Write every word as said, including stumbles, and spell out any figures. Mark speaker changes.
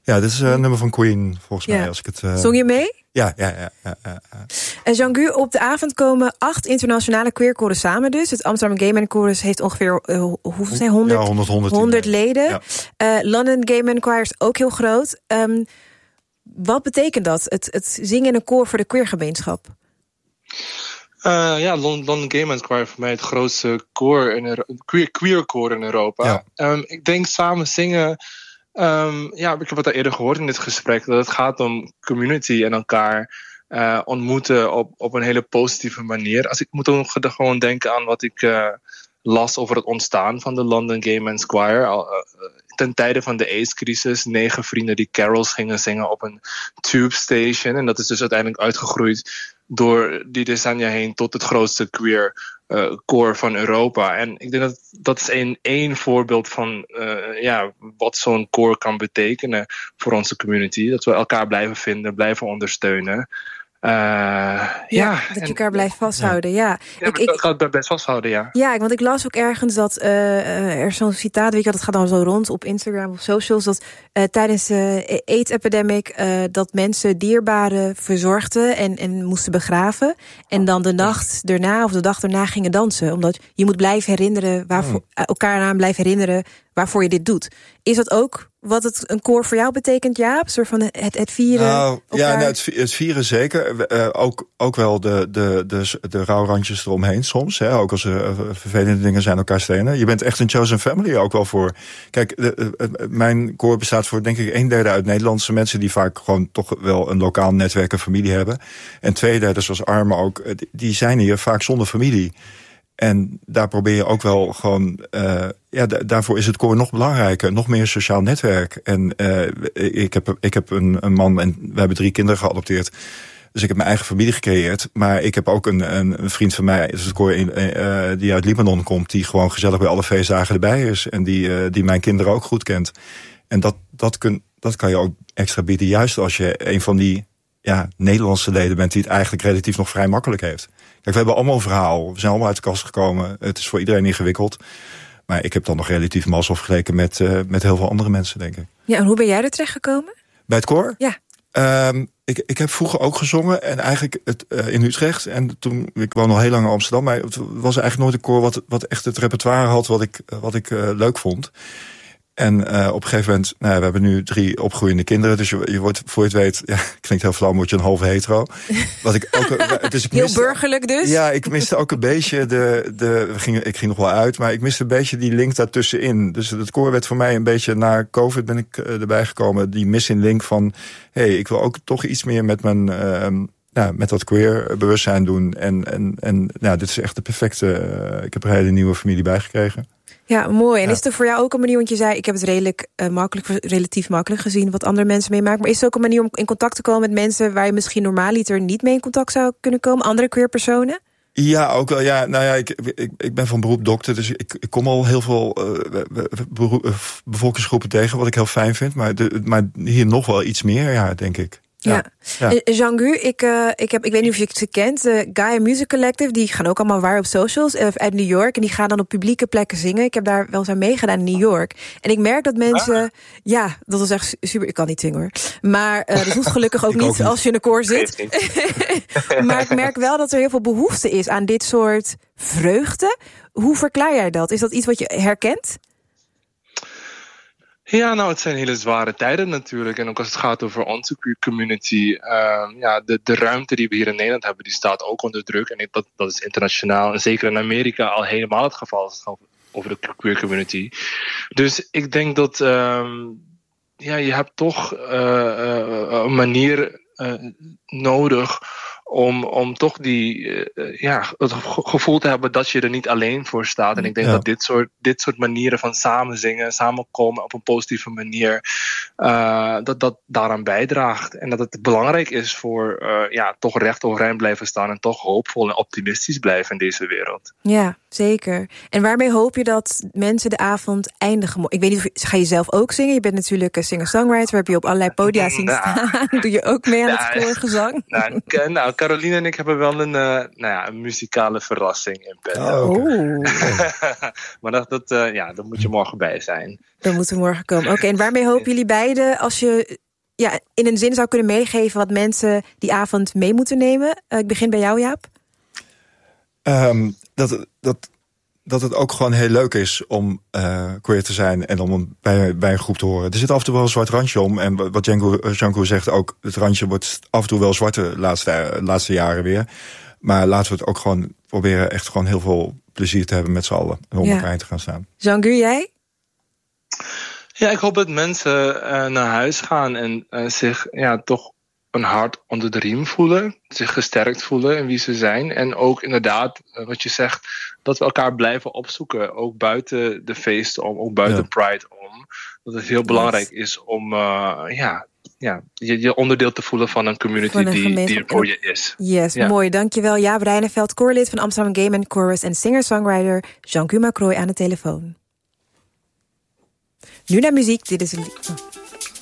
Speaker 1: Ja, dit is een nummer van Queen, volgens
Speaker 2: ja.
Speaker 1: mij. Als ik het, uh...
Speaker 2: Zong je mee?
Speaker 1: Ja, ja, ja. ja, ja, ja.
Speaker 2: En Jean-Gu, op de avond komen acht internationale queerkoren samen dus. Het Amsterdam Gay Man Chorus heeft ongeveer uh, hoeveel zijn honderd,
Speaker 1: ja, honderd, honderd,
Speaker 2: honderd leden.
Speaker 1: Ja.
Speaker 2: Uh, London Gay Man Choir is ook heel groot. Um, wat betekent dat, het, het zingen in een koor voor de queergemeenschap?
Speaker 3: Uh, ja, London Gay Men's Choir voor mij het grootste koor in Euro- queer, queer koor in Europa. Ja. Um, ik denk samen zingen. Um, ja, ik heb het al eerder gehoord in dit gesprek, dat het gaat om community en elkaar uh, ontmoeten op, op een hele positieve manier. Als ik moet ook gewoon denken aan wat ik uh, las over het ontstaan van de London Gay Men's Choir. Al, uh, ten tijde van de AIDS-crisis, negen vrienden die carols gingen zingen op een tube station. En dat is dus uiteindelijk uitgegroeid door die decennia heen tot het grootste queer uh, koor van Europa. En ik denk dat dat is een, één voorbeeld van uh, ja, wat zo'n koor kan betekenen voor onze community. Dat we elkaar blijven vinden, blijven ondersteunen. Uh, ja,
Speaker 2: ja, dat je
Speaker 3: en,
Speaker 2: elkaar blijft vasthouden, ja. ja.
Speaker 3: ja
Speaker 2: ik, ik,
Speaker 3: dat gaat best vasthouden, ja.
Speaker 2: Ja, want ik las ook ergens dat uh, er zo'n citaat, weet je, dat gaat dan zo rond op Instagram of socials, dat uh, tijdens de AIDS-epidemic uh, dat mensen dierbaren verzorgden en, en moesten begraven en dan de nacht daarna of de dag daarna gingen dansen, omdat je moet blijven herinneren, waarvoor, elkaar aan blijven herinneren waarvoor je dit doet. Is dat ook wat het een koor voor jou betekent, Jaap? Soort van het, het vieren?
Speaker 1: Nou, ja, nou, het, het vieren zeker. Uh, ook, ook wel de, de, de, de rouwrandjes eromheen soms. Hè? Ook als er uh, vervelende dingen zijn, elkaar steunen. Je bent echt een chosen family ook wel voor. Kijk, de, uh, uh, mijn koor bestaat voor denk ik een derde uit Nederlandse mensen die vaak gewoon toch wel een lokaal netwerk en familie hebben. En twee derde, zoals Arme ook, die zijn hier vaak zonder familie. En daar probeer je ook wel gewoon, uh, ja, d- daarvoor is het koor nog belangrijker, nog meer sociaal netwerk. En uh, ik heb, ik heb een, een man en we hebben drie kinderen geadopteerd. Dus ik heb mijn eigen familie gecreëerd. Maar ik heb ook een, een, een vriend van mij, dus het koor in, uh, die uit Libanon komt, die gewoon gezellig bij alle feestdagen erbij is. En die, uh, die mijn kinderen ook goed kent. En dat, dat, kun, dat kan je ook extra bieden, juist als je een van die ja, Nederlandse leden bent die het eigenlijk relatief nog vrij makkelijk heeft. Kijk, we hebben allemaal een verhaal. We zijn allemaal uit de kast gekomen. Het is voor iedereen ingewikkeld. Maar ik heb dan nog relatief mazzel vergeleken met, uh, met heel veel andere mensen, denk ik.
Speaker 2: Ja, en hoe ben jij er terecht gekomen?
Speaker 1: Bij het koor?
Speaker 2: Ja.
Speaker 1: Um, ik, ik heb vroeger ook gezongen en eigenlijk het, uh, in Utrecht. En toen, ik woon al heel lang in Amsterdam, maar het was eigenlijk nooit een koor wat, wat echt het repertoire had wat ik, wat ik uh, leuk vond. En uh, op een gegeven moment, nou, we hebben nu drie opgroeiende kinderen. Dus je, je wordt, voor je het weet, ja, klinkt heel flauw, word je een halve hetero. Wat ik ook, dus ik
Speaker 2: heel
Speaker 1: miste,
Speaker 2: burgerlijk dus?
Speaker 1: Ja, ik miste ook een beetje de, de we gingen, ik ging nog wel uit, maar ik miste een beetje die link daartussenin. Dus het koor werd voor mij een beetje, na COVID ben ik uh, erbij gekomen, die missing link van, hé, hey, ik wil ook toch iets meer met mijn, uh, nou, met dat queer bewustzijn doen. En, en, en nou, dit is echt de perfecte, uh, ik heb een hele nieuwe familie bijgekregen.
Speaker 2: Ja, mooi. En
Speaker 1: ja.
Speaker 2: Is er voor jou ook een manier, want je zei, ik heb het redelijk uh, makkelijk, relatief makkelijk gezien wat andere mensen meemaken, maar is het ook een manier om in contact te komen met mensen waar je misschien normaliter niet mee in contact zou kunnen komen, andere queer personen?
Speaker 1: Ja, ook wel. Ja, nou ja, ik, ik, ik ben van beroep dokter, dus ik, ik kom al heel veel uh, beroep, uh, bevolkingsgroepen tegen, wat ik heel fijn vind, maar, de, maar hier nog wel iets meer, ja, denk ik.
Speaker 2: Ja, ja. ja. Jean-Gu, ik, uh, ik, heb, ik weet niet of je ze kent, de uh, Gaia Music Collective, die gaan ook allemaal waar op socials uh, uit New York en die gaan dan op publieke plekken zingen. Ik heb daar wel eens aan meegedaan in New York. En ik merk dat mensen, ah. ja, dat is echt super, ik kan niet zingen hoor, maar uh, dat hoeft gelukkig ook, niet, ook niet als je in een koor zit. Maar ik merk wel dat er heel veel behoefte is aan dit soort vreugde. Hoe verklaar jij dat? Is dat iets wat je herkent?
Speaker 3: Ja, nou, het zijn hele zware tijden natuurlijk. En ook als het gaat over onze queer community. Uh, ja, de, de ruimte die we hier in Nederland hebben, die staat ook onder druk. En dat, dat is internationaal. En zeker in Amerika al helemaal het geval als het gaat over de queer community. Dus ik denk dat um, ja, je hebt toch uh, uh, een manier uh, nodig om, om toch die, uh, ja, het gevoel te hebben dat je er niet alleen voor staat. En ik denk ja. dat dit soort, dit soort manieren van samen zingen, samenkomen op een positieve manier, uh, dat dat daaraan bijdraagt. En dat het belangrijk is voor uh, ja, toch recht overeind blijven staan en toch hoopvol en optimistisch blijven in deze wereld.
Speaker 2: Ja, zeker. En waarmee hoop je dat mensen de avond eindigen? Ik weet niet, of ga je zelf ook zingen? Je bent natuurlijk een singer-songwriter, heb je op allerlei podia zien staan. Doe je ook mee aan nou, het koorgezang?
Speaker 3: Nou, nou Caroline en ik hebben wel een, uh, nou ja, een muzikale verrassing in petto.
Speaker 1: Oh, okay.
Speaker 3: Maar dat, dat, uh, ja, dat moet je morgen bij zijn.
Speaker 2: Dan moeten we morgen komen. Oké, okay, en waarmee hopen jullie beiden, als je ja, in een zin zou kunnen meegeven wat mensen die avond mee moeten nemen? Uh, ik begin bij jou, Jaap.
Speaker 1: Um, dat, dat, dat het ook gewoon heel leuk is om uh, queer te zijn en om bij, bij een groep te horen. Er zit af en toe wel een zwart randje om. En wat Django zegt ook, het randje wordt af en toe wel zwart de laatste, laatste jaren weer. Maar laten we het ook gewoon proberen echt gewoon heel veel plezier te hebben met z'n allen. En om ja. elkaar heen te gaan staan.
Speaker 2: Jean-Gu, jij?
Speaker 3: Ja, ik hoop dat mensen uh, naar huis gaan en uh, zich ja, toch een hart onder de riem voelen. Zich gesterkt voelen in wie ze zijn. En ook inderdaad, uh, wat je zegt, dat we elkaar blijven opzoeken. Ook buiten de feesten om, ook buiten ja. Pride om. Dat het heel belangrijk is om uh, ja, ja, je, je onderdeel te voelen van een community een die, die er voor je is.
Speaker 2: Yes, ja. Mooi. Dankjewel. Jaap Reineveld, koorlid van Amsterdam Gay Men Chorus en singer-songwriter Jean-Gu Macroy aan de telefoon. Nu naar muziek. Dit is een... Oh.